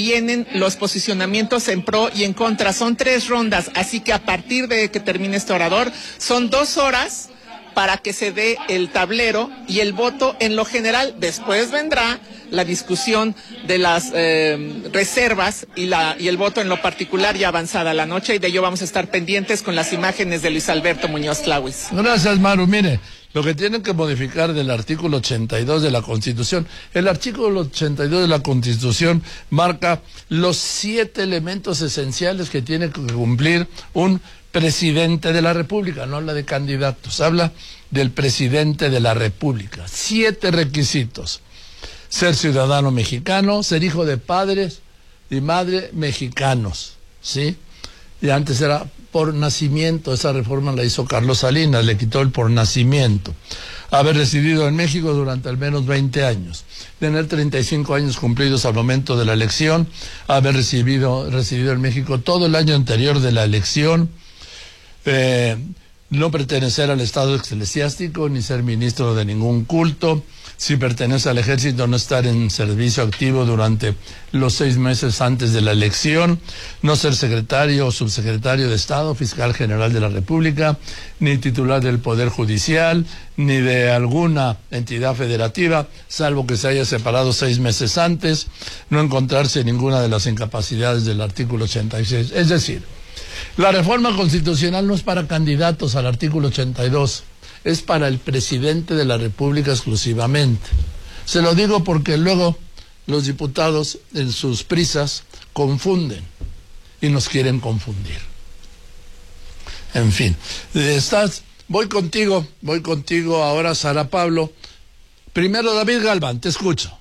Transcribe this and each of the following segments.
vienen los posicionamientos en pro y en contra. Son 3 rondas, así que a partir de que termine este orador, son 2 horas para que se dé el tablero y el voto en lo general. Después vendrá la discusión de las reservas y el voto en lo particular ya avanzada la noche, y de ello vamos a estar pendientes con las imágenes de Luis Alberto Muñoz Tláhuiz. Gracias, Maru. Mire, lo que tienen que modificar del artículo 82 de la Constitución. El artículo 82 de la Constitución marca los 7 elementos esenciales que tiene que cumplir un presidente de la República, no habla de candidatos, habla del presidente de la República. 7 requisitos: ser ciudadano mexicano, ser hijo de padres y madre mexicanos, ¿sí? Y antes era por nacimiento, esa reforma la hizo Carlos Salinas, le quitó el por nacimiento. Haber residido en México durante al menos 20 años, tener 35 años cumplidos al momento de la elección, haber residido en México todo el año anterior de la elección, no pertenecer al estado eclesiástico ni ser ministro de ningún culto. Si pertenece al ejército, no estar en servicio activo durante los 6 meses antes de la elección, no ser secretario o subsecretario de Estado, fiscal general de la República, ni titular del Poder Judicial, ni de alguna entidad federativa, salvo que se haya separado 6 meses antes, no encontrarse en ninguna de las incapacidades del artículo 86. Es decir, la reforma constitucional no es para candidatos al artículo 82, es para el presidente de la República exclusivamente. Se lo digo porque luego los diputados en sus prisas confunden y nos quieren confundir. En fin, voy contigo ahora, Sara Pablo. Primero, David Galván, te escucho.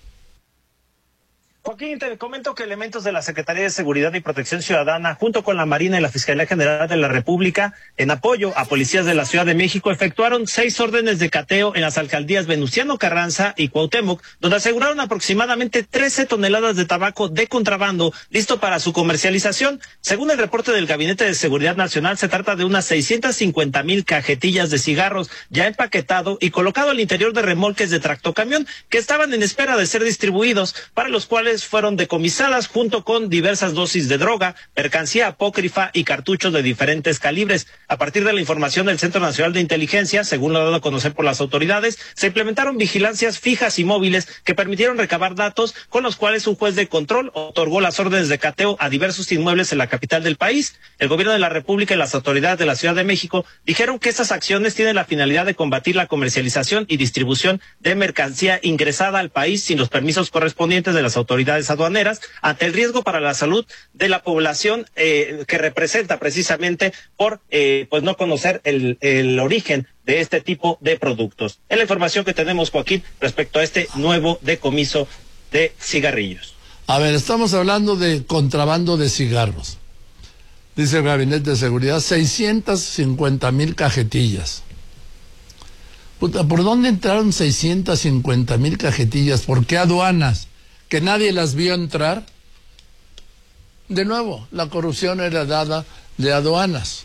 Joaquín, te comento que elementos de la Secretaría de Seguridad y Protección Ciudadana, junto con la Marina y la Fiscalía General de la República, en apoyo a policías de la Ciudad de México, efectuaron 6 órdenes de cateo en las alcaldías Venustiano Carranza y Cuauhtémoc, donde aseguraron aproximadamente 13 toneladas de tabaco de contrabando listo para su comercialización. Según el reporte del Gabinete de Seguridad Nacional, se trata de unas 650,000 cajetillas de cigarros ya empaquetado y colocado al interior de remolques de tractocamión que estaban en espera de ser distribuidos, para los cuales fueron decomisadas junto con diversas dosis de droga, mercancía apócrifa y cartuchos de diferentes calibres. A partir de la información del Centro Nacional de Inteligencia, según lo dado a conocer por las autoridades, se implementaron vigilancias fijas y móviles que permitieron recabar datos, con los cuales un juez de control otorgó las órdenes de cateo a diversos inmuebles en la capital del país. El gobierno de la República y las autoridades de la Ciudad de México dijeron que estas acciones tienen la finalidad de combatir la comercialización y distribución de mercancía ingresada al país sin los permisos correspondientes de las autoridades aduaneras, ante el riesgo para la salud de la población que representa precisamente por pues no conocer el origen de este tipo de productos. Es la información que tenemos, Joaquín, respecto a este nuevo decomiso de cigarrillos. A ver, estamos hablando de contrabando de cigarros. Dice el Gabinete de Seguridad, 650,000 cajetillas. Puta, ¿por dónde entraron 650,000 cajetillas? ¿Por qué aduanas? ¿Que nadie las vio entrar? De nuevo, la corrupción heredada de aduanas.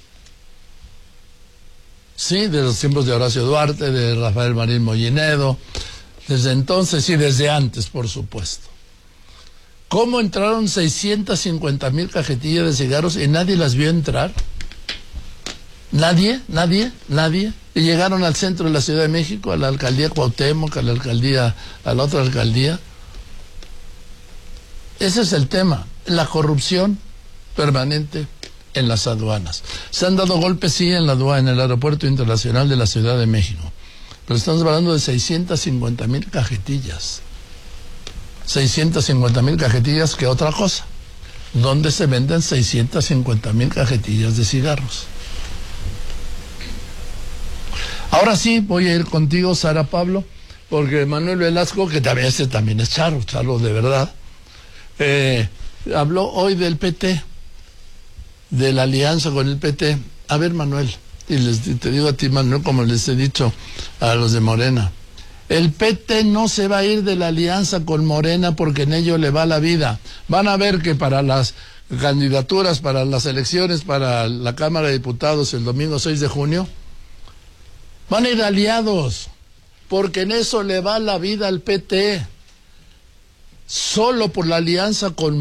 Sí, de los tiempos de Horacio Duarte, de Rafael Marín Mollinedo, desde entonces y desde antes, por supuesto. ¿Cómo entraron 650,000 cajetillas de cigarros y nadie las vio entrar? ¿Nadie? Y llegaron al centro de la Ciudad de México, a la alcaldía Cuauhtémoc, a la otra alcaldía. Ese es el tema, la corrupción permanente en las aduanas. Se han dado golpes, sí, en la aduana, en el Aeropuerto Internacional de la Ciudad de México, pero estamos hablando de 650,000 cajetillas. 650,000 cajetillas, ¿qué otra cosa? ¿Dónde se venden 650,000 cajetillas de cigarros? Ahora sí, voy a ir contigo, Sara Pablo, porque Manuel Velasco, que también es charro de verdad, habló hoy del PT, de la alianza con el PT. A ver, Manuel, y te digo a ti, Manuel, como les he dicho a los de Morena, el PT no se va a ir de la alianza con Morena porque en ello le va la vida. Van a ver que para las candidaturas, para las elecciones, para la Cámara de Diputados el domingo 6 de junio, van a ir aliados, porque en eso le va la vida al PT. Solo por la alianza con